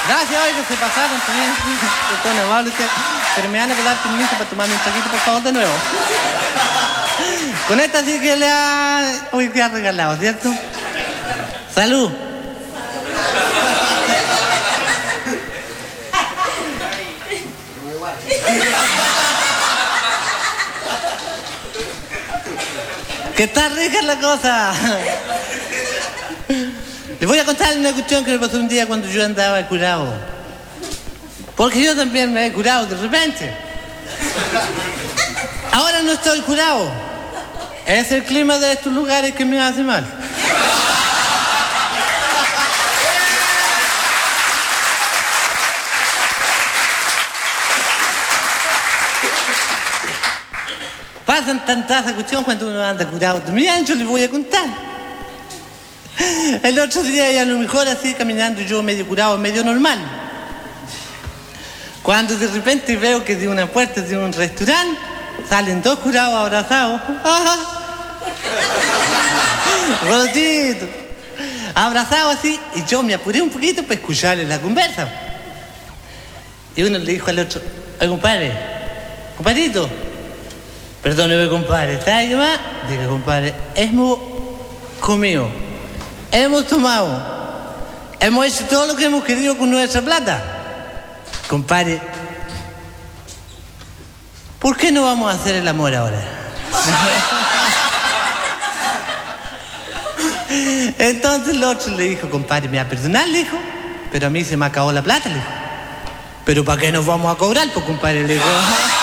Gracias, oiga, se pasaron también. Son amables, pero me van a dar permiso para tomarme un traguito, por favor, de nuevo. Con esta sí que le ha regalado, ¿cierto? ¡Salud! ¡Que está rica la cosa! Les voy a contar una cuestión que me pasó un día cuando yo andaba curado. Porque yo también me he curado de repente. Ahora no estoy curado. Es el clima de estos lugares que me hace mal. Pasan tantas cuestiones cuando uno anda curado. También yo les voy a contar. El otro día, y a lo mejor así caminando yo medio curado, medio normal. Cuando de repente veo que de una puerta de un restaurante salen dos curados abrazados. Rosito. Abrazados así, y yo me apuré un poquito para escucharles la conversa. Y uno le dijo al otro: oye, compadrito, perdóneme, compadre, ¿sabe qué más? Diga, compadre, hemos comido, hemos tomado, hemos hecho todo lo que hemos querido con nuestra plata. Compadre, ¿por qué no vamos a hacer el amor ahora? Entonces el otro le dijo: compadre, me va a perdonar, le dijo, pero a mí se me acabó la plata, le dijo. ¿Pero para qué nos vamos a cobrar, pues, compadre? Le dijo.